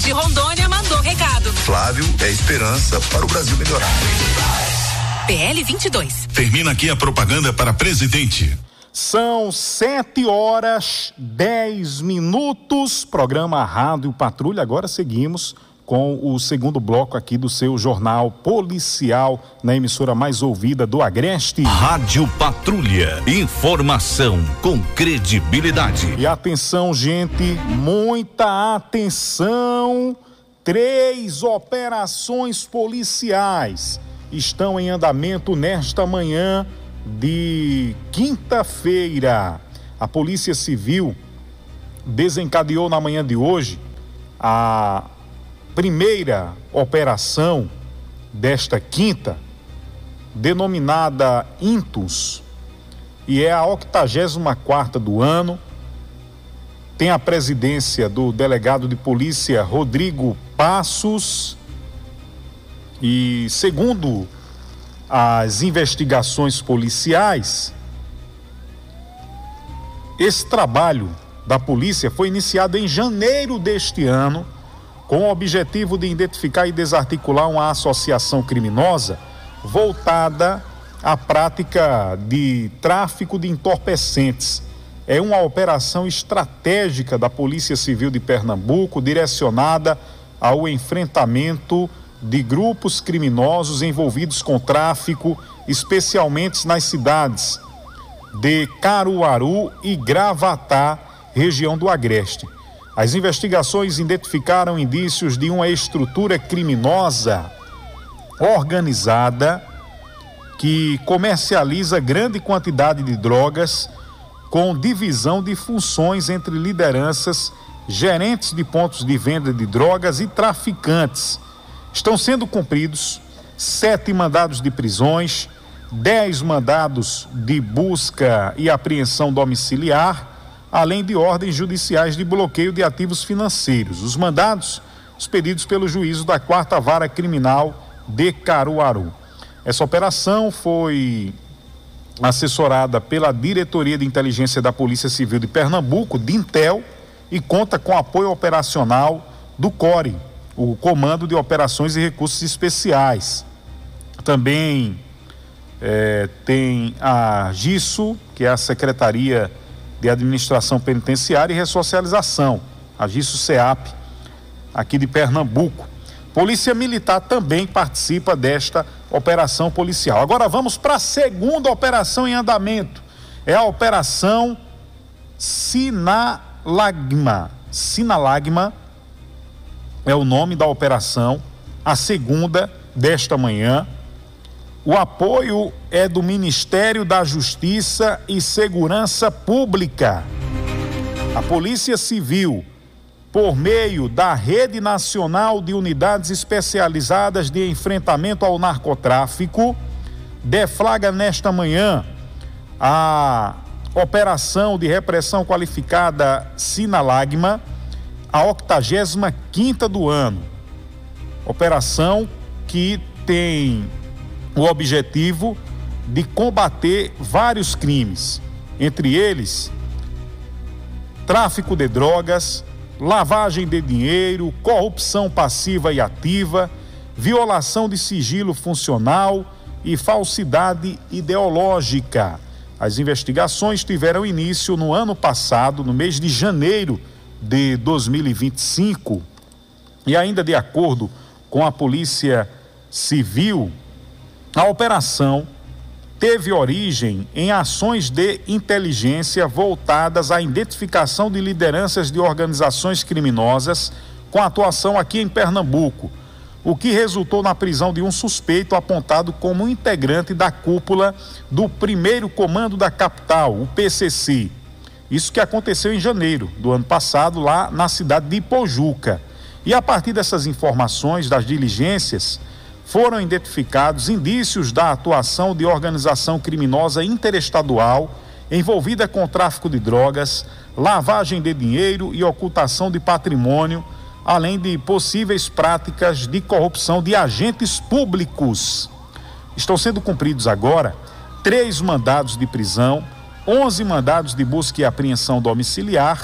de Rondônia mandou recado. Flávio é esperança para o Brasil melhorar. PL 22. Termina aqui a propaganda para presidente. São 7h10. Programa Rádio Patrulha. Agora seguimos com o segundo bloco aqui do seu jornal policial na emissora mais ouvida do Agreste. Rádio Patrulha. Informação com credibilidade. E atenção, gente, muita atenção. 3 operações policiais estão em andamento nesta manhã de quinta-feira. A Polícia Civil desencadeou na manhã de hoje a primeira operação desta quinta, denominada Intus, e é a 84ª do ano. Tem a presidência do delegado de polícia Rodrigo Passos e, segundo as investigações policiais, esse trabalho da polícia foi iniciado em janeiro deste ano com o objetivo de identificar e desarticular uma associação criminosa voltada à prática de tráfico de entorpecentes. É uma operação estratégica da Polícia Civil de Pernambuco direcionada ao enfrentamento de grupos criminosos envolvidos com tráfico, especialmente nas cidades de Caruaru e Gravatá, região do Agreste. As investigações identificaram indícios de uma estrutura criminosa organizada que comercializa grande quantidade de drogas com divisão de funções entre lideranças, gerentes de pontos de venda de drogas e traficantes. Estão sendo cumpridos 7 mandados de prisões, 10 mandados de busca e apreensão domiciliar, além de ordens judiciais de bloqueio de ativos financeiros. Os mandados expedidos pelo juízo da 4ª Vara Criminal de Caruaru. Essa operação foi assessorada pela Diretoria de Inteligência da Polícia Civil de Pernambuco, DINTEL, e conta com apoio operacional do CORE, o Comando de Operações e Recursos Especiais. Também tem a GISO, que é a Secretaria de Administração Penitenciária e Ressocialização, a GISO-CEAP, aqui de Pernambuco. Polícia Militar também participa desta operação policial. Agora vamos para a segunda operação em andamento. É a Operação Sinalagma. Sinalagma é o nome da operação, a segunda desta manhã. O apoio é do Ministério da Justiça e Segurança Pública. A Polícia Civil, por meio da Rede Nacional de Unidades Especializadas de Enfrentamento ao Narcotráfico, deflagra nesta manhã a Operação de Repressão Qualificada Sinalagma, a 85ª do ano. Operação que tem o objetivo de combater vários crimes, entre eles tráfico de drogas, lavagem de dinheiro, corrupção passiva e ativa, violação de sigilo funcional e falsidade ideológica. As investigações tiveram início no ano passado, no mês de janeiro de 2025, e ainda de acordo com a Polícia Civil, a operação teve origem em ações de inteligência voltadas à identificação de lideranças de organizações criminosas com atuação aqui em Pernambuco, o que resultou na prisão de um suspeito apontado como integrante da cúpula do primeiro comando da capital, o PCC. Isso que aconteceu em janeiro do ano passado, lá na cidade de Ipojuca. E a partir dessas informações das diligências, foram identificados indícios da atuação de organização criminosa interestadual envolvida com tráfico de drogas, lavagem de dinheiro e ocultação de patrimônio, além de possíveis práticas de corrupção de agentes públicos. Estão sendo cumpridos agora 3 mandados de prisão, 11 mandados de busca e apreensão domiciliar,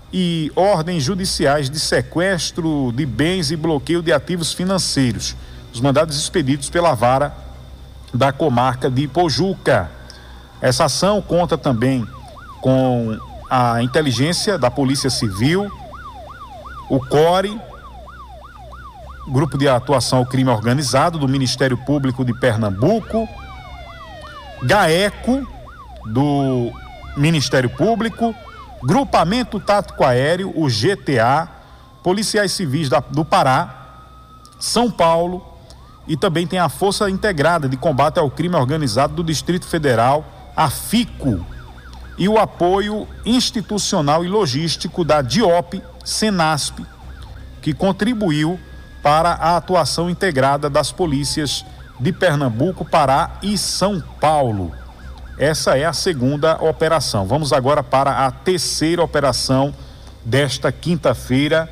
e ordens judiciais de sequestro de bens e bloqueio de ativos financeiros. Os mandados expedidos pela vara da comarca de Pojuca. Essa ação conta também com a inteligência da Polícia Civil, o CORE, Grupo de Atuação ao Crime Organizado do Ministério Público de Pernambuco, GAECO do Ministério Público, Grupamento Tático Aéreo, o GTA, policiais civis do Pará, São Paulo, e também tem a Força Integrada de Combate ao Crime Organizado do Distrito Federal, a FICO, e o apoio institucional e logístico da DIOP, Senasp, que contribuiu para a atuação integrada das polícias de Pernambuco, Pará e São Paulo. Essa é a segunda operação. Vamos agora para a terceira operação desta quinta-feira.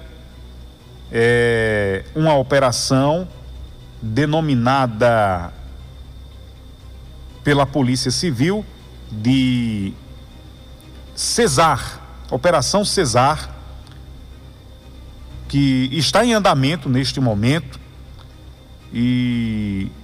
É uma operação denominada pela Polícia Civil de Cesar, Operação Cesar, que está em andamento neste momento e,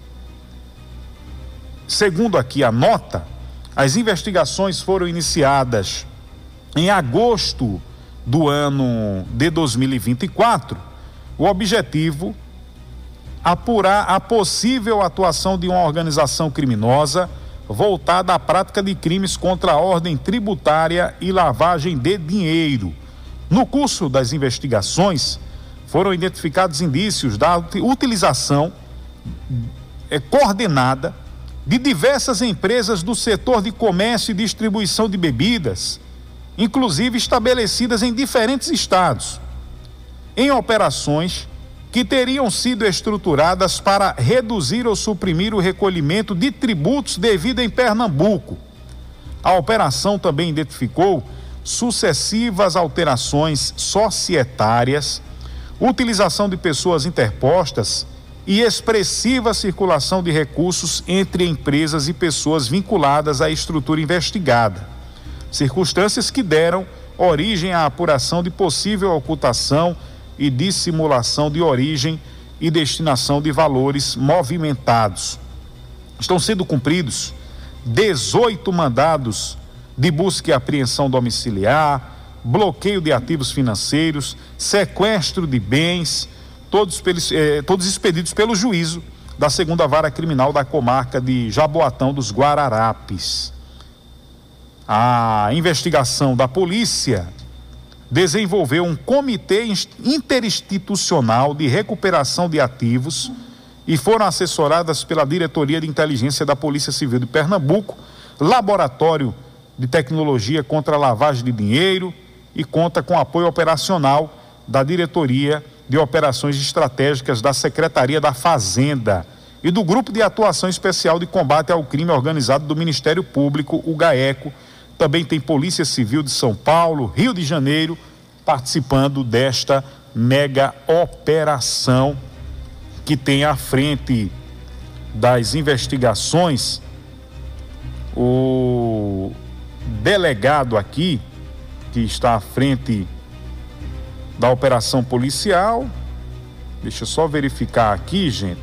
segundo aqui a nota, as investigações foram iniciadas em agosto do ano de 2024. O objetivo, apurar a possível atuação de uma organização criminosa voltada à prática de crimes contra a ordem tributária e lavagem de dinheiro. No curso das investigações, foram identificados indícios da utilização coordenada de diversas empresas do setor de comércio e distribuição de bebidas, inclusive estabelecidas em diferentes estados, em operações que teriam sido estruturadas para reduzir ou suprimir o recolhimento de tributos devido em Pernambuco. A operação também identificou sucessivas alterações societárias, utilização de pessoas interpostas e expressiva circulação de recursos entre empresas e pessoas vinculadas à estrutura investigada. Circunstâncias que deram origem à apuração de possível ocultação e dissimulação de origem e destinação de valores movimentados. Estão sendo cumpridos 18 mandados de busca e apreensão domiciliar, bloqueio de ativos financeiros, sequestro de bens, todos expedidos pelo juízo da segunda vara criminal da comarca de Jaboatão dos Guararapes. A investigação da polícia desenvolveu um comitê interinstitucional de recuperação de ativos e foram assessoradas pela Diretoria de Inteligência da Polícia Civil de Pernambuco, Laboratório de Tecnologia contra a Lavagem de Dinheiro, e conta com apoio operacional da Diretoria de Operações Estratégicas da Secretaria da Fazenda e do Grupo de Atuação Especial de Combate ao Crime Organizado do Ministério Público, o GAECO. Também tem Polícia Civil de São Paulo, Rio de Janeiro, participando desta mega operação que tem à frente das investigações o delegado aqui, que está à frente da operação policial. Deixa eu só verificar aqui, gente.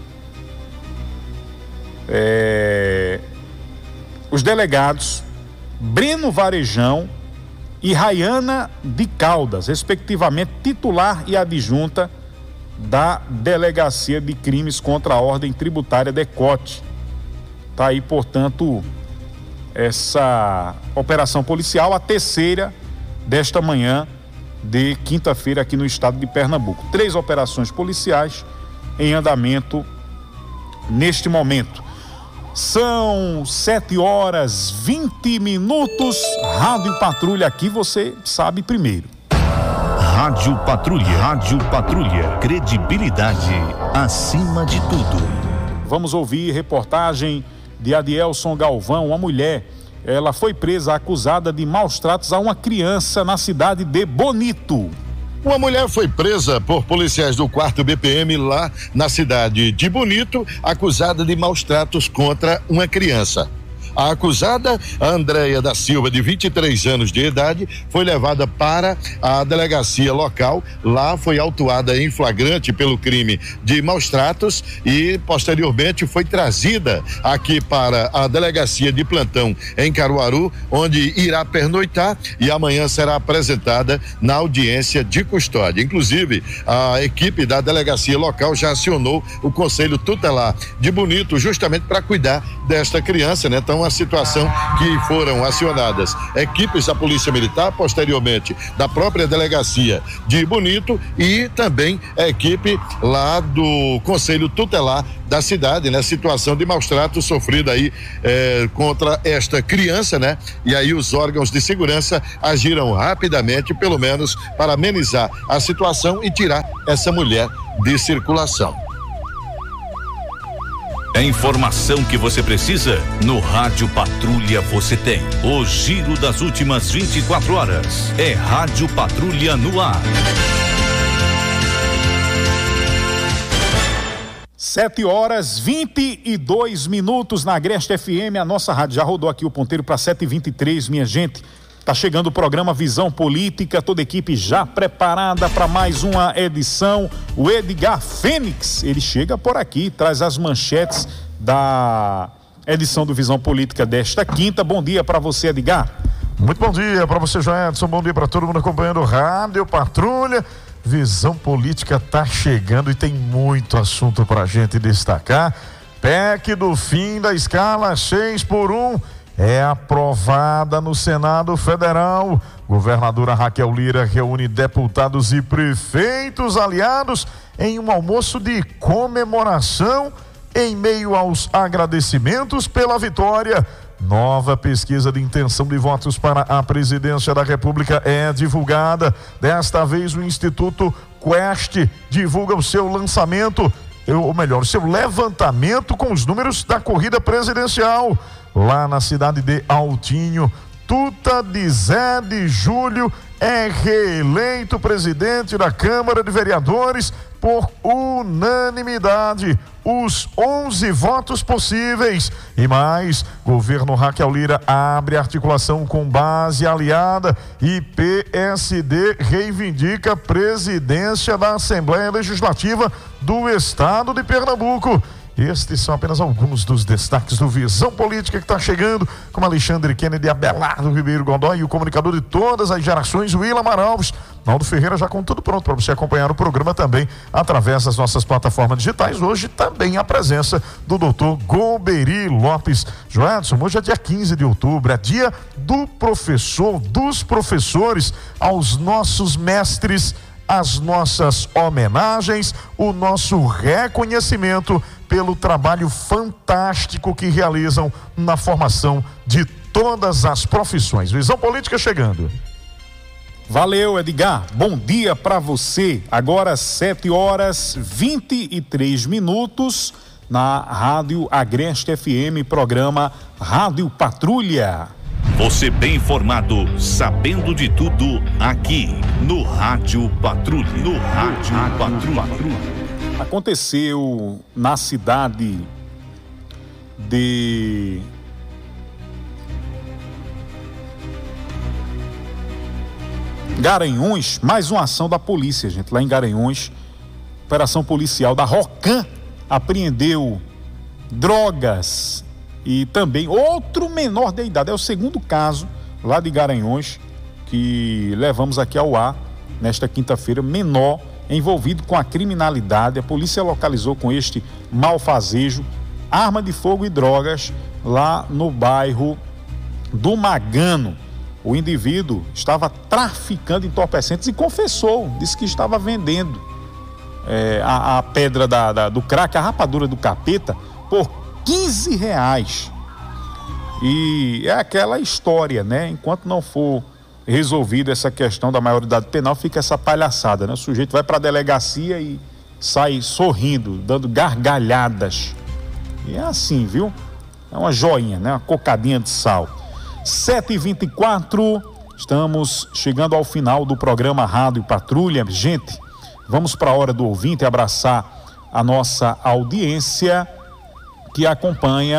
Os delegados Breno Varejão e Rayana de Caldas, respectivamente titular e adjunta da Delegacia de Crimes contra a Ordem Tributária DECOTE. Tá aí, portanto, essa operação policial, a terceira desta manhã de quinta-feira aqui no estado de Pernambuco. 3 operações policiais em andamento neste momento. São 7h20. Rádio Patrulha, aqui você sabe primeiro. Rádio Patrulha, credibilidade acima de tudo. Vamos ouvir reportagem de Adielson Galvão. Uma mulher, ela foi presa acusada de maus tratos a uma criança na cidade de Bonito. Uma mulher foi presa por policiais do 4º BPM lá na cidade de Bonito, acusada de maus tratos contra uma criança. A acusada, a Andréia da Silva, de 23 anos de idade, foi levada para a delegacia local. Lá foi autuada em flagrante pelo crime de maus tratos e posteriormente foi trazida aqui para a delegacia de plantão em Caruaru, onde irá pernoitar e amanhã será apresentada na audiência de custódia. Inclusive, a equipe da delegacia local já acionou o Conselho Tutelar de Bonito justamente para cuidar desta criança, né? Então, a situação que foram acionadas equipes da Polícia Militar, posteriormente da própria delegacia de Bonito e também a equipe lá do Conselho Tutelar da cidade, né? Situação de maus tratos sofrida aí contra esta criança, né? E aí os órgãos de segurança agiram rapidamente, pelo menos para amenizar a situação e tirar essa mulher de circulação. A informação que você precisa, no Rádio Patrulha você tem. O giro das últimas 24 horas. É Rádio Patrulha no ar. 7h22 na Agreste FM, a nossa rádio já rodou aqui o ponteiro para 7h23, minha gente. Tá chegando o programa Visão Política, toda a equipe já preparada para mais uma edição. O Edgar Fênix, ele chega por aqui, traz as manchetes da edição do Visão Política desta quinta. Bom dia para você, Edgar. Muito bom dia para você, Joedson. Bom dia para todo mundo acompanhando o Rádio Patrulha. Visão Política tá chegando e tem muito assunto pra gente destacar. PEC do fim da escala 6x1 é aprovada no Senado Federal. Governadora Raquel Lira reúne deputados e prefeitos aliados em um almoço de comemoração em meio aos agradecimentos pela vitória. Nova pesquisa de intenção de votos para a presidência da República é divulgada. Desta vez o Instituto Quest divulga o seu lançamento, ou melhor, o seu levantamento com os números da corrida presidencial. Lá na cidade de Altinho, Tuta de Zé de Júlio é reeleito presidente da Câmara de Vereadores por unanimidade. Os 11 votos possíveis. E mais, governo Raquel Lira abre articulação com base aliada e PSD reivindica presidência da Assembleia Legislativa do Estado de Pernambuco. Estes são apenas alguns dos destaques do Visão Política que está chegando, com Alexandre Kennedy, Abelardo Ribeiro Godoy e o comunicador de todas as gerações, Willamar Alves. Naldo Ferreira já com tudo pronto para você acompanhar o programa também através das nossas plataformas digitais. Hoje também a presença do doutor Golbery Lopes. Joedson, hoje é dia 15 de outubro, é dia do professor, dos professores, aos nossos mestres, as nossas homenagens, o nosso reconhecimento pelo trabalho fantástico que realizam na formação de todas as profissões. Visão Política chegando. Valeu, Edgar. Bom dia para você. Agora 7h23 na Rádio Agreste FM, programa Rádio Patrulha. Você bem informado, sabendo de tudo, aqui no Rádio Patrulha. No Rádio Patrulha. Aconteceu na cidade de Garanhuns, mais uma ação da polícia, gente, lá em Garanhuns. Operação policial da ROCAM apreendeu drogas e também outro menor de idade. É o segundo caso lá de Garanhuns que levamos aqui ao ar nesta quinta-feira, menor envolvido com a criminalidade. A polícia localizou com este malfazejo arma de fogo e drogas lá no bairro do Magano. O indivíduo estava traficando entorpecentes e confessou, disse que estava vendendo a pedra do crack, a rapadura do capeta, por R$15. E é aquela história, né? Enquanto não for resolvido essa questão da maioridade penal, fica essa palhaçada, né? O sujeito vai para a delegacia e sai sorrindo, dando gargalhadas. E é assim, viu? É uma joinha, né? Uma cocadinha de sal. 7h24, estamos chegando ao final do programa Rádio Patrulha. Gente, vamos para a hora do ouvinte abraçar a nossa audiência que acompanha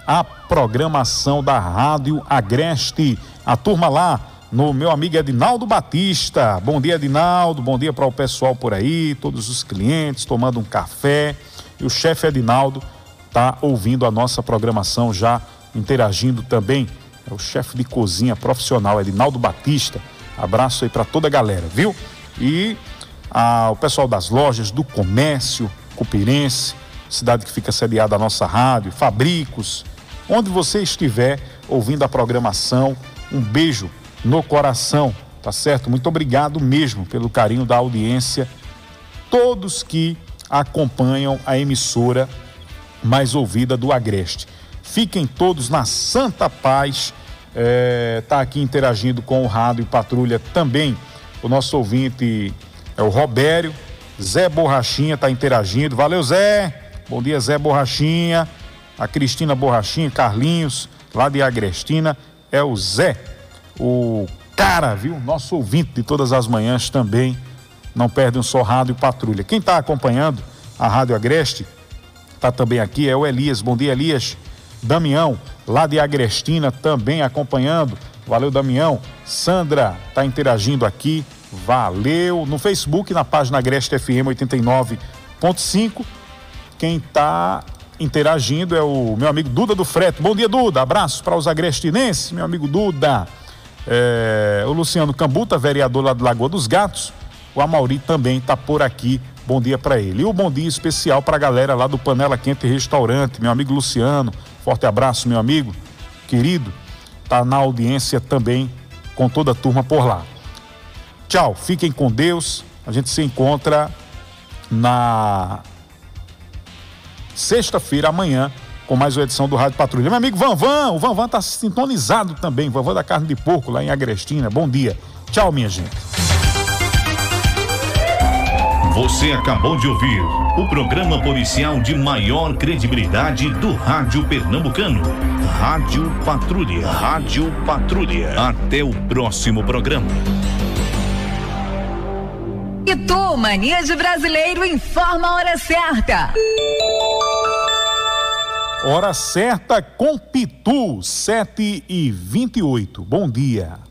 a programação da Rádio Agreste. A turma lá no meu amigo Edinaldo Batista. Bom dia, Edinaldo, bom dia para o pessoal por aí, todos os clientes tomando um café. E o chefe Edinaldo está ouvindo a nossa programação, já interagindo também. É o chefe de cozinha profissional, Edinaldo Batista. Abraço aí para toda a galera, viu? E o pessoal das lojas, do comércio cupirense, cidade que fica sediada a nossa rádio, Fabricos, onde você estiver ouvindo a programação, um beijo no coração, tá certo? Muito obrigado mesmo pelo carinho da audiência, todos que acompanham a emissora mais ouvida do Agreste. Fiquem todos na santa paz. Tá aqui interagindo com o Rádio Patrulha também o nosso ouvinte é o Robério. Zé Borrachinha tá interagindo. Valeu, Zé. Bom dia, Zé Borrachinha. A Cristina Borrachinha, Carlinhos, lá de Agrestina. É o Zé, o cara, viu? Nosso ouvinte de todas as manhãs também. Não perde um só Rádio Patrulha. Quem tá acompanhando a Rádio Agreste tá também aqui, é o Elias. Bom dia, Elias. Damião, lá de Agrestina, também acompanhando. Valeu, Damião. Sandra tá interagindo aqui. Valeu. No Facebook, na página Agreste FM 89.5. Quem tá interagindo é o meu amigo Duda do Frete. Bom dia, Duda. Abraços para os agrestinenses, meu amigo Duda. O Luciano Cambuta, vereador lá de Lagoa dos Gatos. O Amauri também tá por aqui. Bom dia para ele. E o bom dia especial para a galera lá do Panela Quente Restaurante, meu amigo Luciano. Forte abraço, meu amigo querido. Tá na audiência também com toda a turma por lá. Tchau, fiquem com Deus. A gente se encontra na sexta-feira, amanhã, com mais uma edição do Rádio Patrulha. Meu amigo Vanvan, o Vanvan tá sintonizado também. Vanvan da Carne de Porco, lá em Agrestina. Bom dia. Tchau, minha gente. Você acabou de ouvir o programa policial de maior credibilidade do rádio pernambucano. Rádio Patrulha. Rádio Patrulha. Até o próximo programa. Itu, Mania de Brasileiro, informa a hora certa. Hora certa com Pitu, 7h28. Bom dia.